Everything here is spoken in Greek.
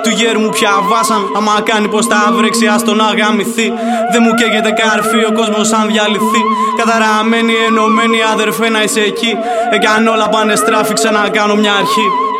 Του γέρου μου πια βάσαν. Άμα κάνει πως τα βρέξει, ας τον αγαμηθεί. Δεν μου καίγεται καρφί, ο κόσμος αν διαλυθεί. Καταραμένοι, ενωμένοι, αδερφέ να είσαι εκεί. Εάν όλα πάνε στράφη, ξανακάνω μια αρχή.